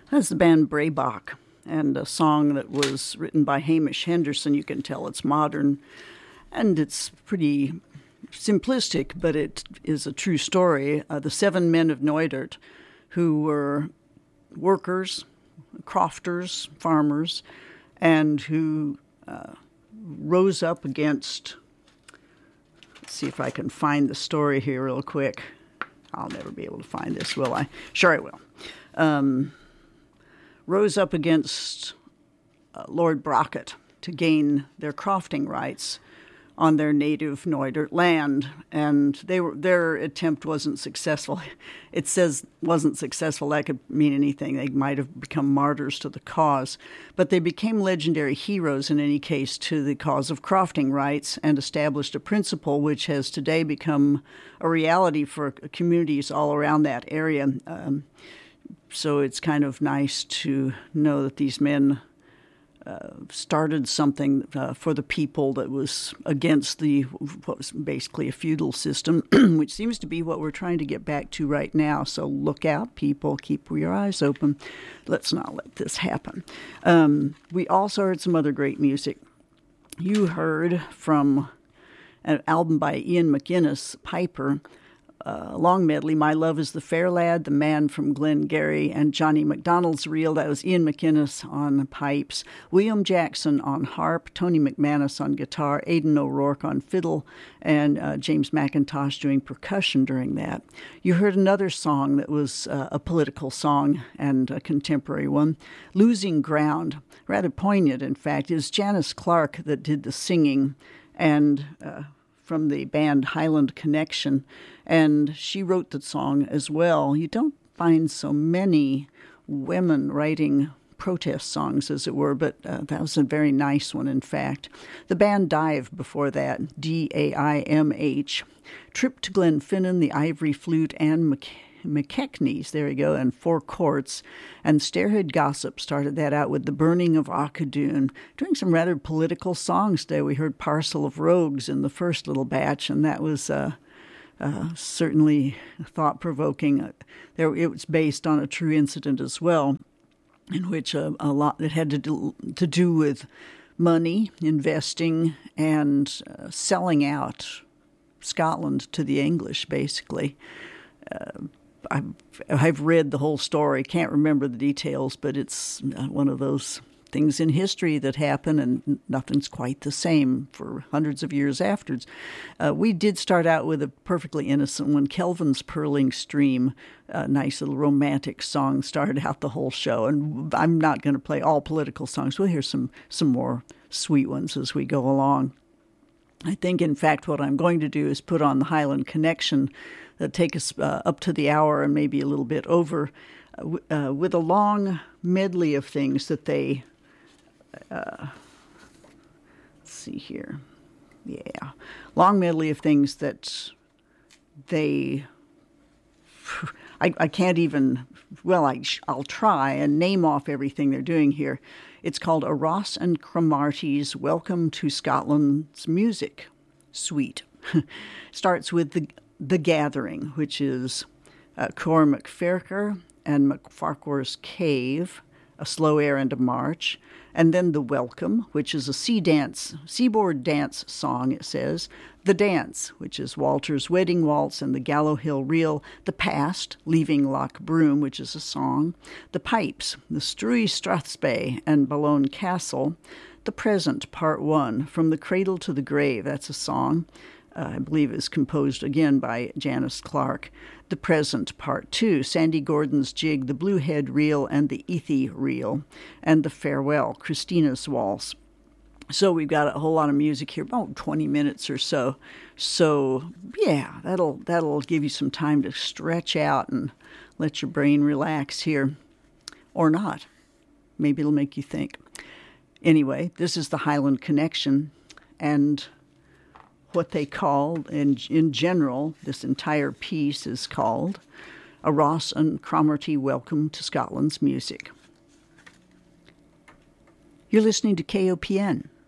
That's the band Braybach, and a song that was written by Hamish Henderson. You can tell it's modern, and it's pretty simplistic, but it is a true story. The 7 men of Neudert, who were workers, crofters, farmers, and who rose up against, let's see if I can find the story here real quick. I'll never be able to find this, will I? Sure I will. Rose up against Lord Brocket to gain their crofting rights on their native Neudert land, and their attempt wasn't successful. It says wasn't successful. That could mean anything. They might have become martyrs to the cause, but they became legendary heroes in any case to the cause of crofting rights and established a principle which has today become a reality for communities all around that area. So it's kind of nice to know that these men started something for the people that was against what was basically a feudal system, which seems to be what we're trying to get back to right now. So look out, people. Keep your eyes open. Let's not let this happen. We also heard some other great music. You heard from an album by Ian McInnes, Piper, long medley, My Love is the Fair Lad, The Man from Glengarry, and Johnny MacDonald's Reel. That was Ian McInnes on pipes, William Jackson on harp, Tony McManus on guitar, Aidan O'Rourke on fiddle, and James McIntosh doing percussion during that. You heard another song that was a political song and a contemporary one, Losing Ground, rather poignant, in fact. It was Janice Clark that did the singing, and from the band Highland Connection, and she wrote the song as well. You don't find so many women writing protest songs, as it were, but that was a very nice one, in fact. The band Dive before that, D-A-I-M-H, Trip to Glenfinnan, the Ivory Flute, and McKechnie's, there you go, and Four Courts, and Stairhead Gossip started that out with The Burning of Auchadune, doing some rather political songs today. We heard Parcel of Rogues in the first little batch, and that was certainly thought-provoking. It was based on a true incident as well, in which a lot that had to do with money, investing, and selling out Scotland to the English, basically. I've read the whole story, can't remember the details, but it's one of those things in history that happen, and nothing's quite the same for hundreds of years afterwards. We did start out with a perfectly innocent one, Kelvin's Purling Stream, a nice little romantic song, started out the whole show. And I'm not going to play all political songs. We'll hear some more sweet ones as we go along. I think, in fact, what I'm going to do is put on the Highland Connection that take us up to the hour and maybe a little bit over, with a long medley of things that they, let's see here, yeah, long medley of things that they, I can't even, well, I'll try and name off everything they're doing here. It's called A Ross and Cromarty's Welcome to Scotland's Music Suite. Starts with the Gathering, which is Cormac Ferker and McFarquhar's Cave, A Slow Air and a March, and then The Welcome, which is a seaboard dance song, it says, The Dance, which is Walter's Wedding Waltz and the Gallow Hill Reel, The Past, Leaving Loch Broom, which is a song, The Pipes, The Struy Strathspey and Balone Castle, The Present, Part 1, From the Cradle to the Grave, that's a song, I believe is composed again by Janice Clark. The Present, Part 2, Sandy Gordon's Jig, The Bluehead Reel, and the Ethy Reel, and The Farewell, Christina's Waltz. So we've got a whole lot of music here, about 20 minutes or so. So, yeah, that'll give you some time to stretch out and let your brain relax here. Or not. Maybe it'll make you think. Anyway, this is the Highland Connection, and what they call, in general, this entire piece is called A Ross and Cromarty Welcome to Scotland's Music. You're listening to KOPN.